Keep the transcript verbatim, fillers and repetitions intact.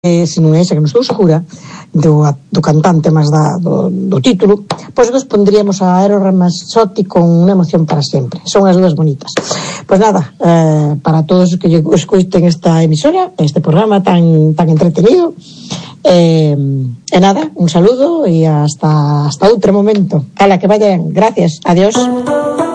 eh, se non é esa que non estou segura do, do cantante máis da, do, do título, pois nos pondríamos a Eros Ramazzotti con Una emoción para sempre. Son as dúas bonitas. Pois nada, eh, para todos os que escoiten esta emisora, este programa tan tan entretenido, eh, e nada, un saludo e hasta hasta outro momento. Ala, que vayan. Gracias. Adiós.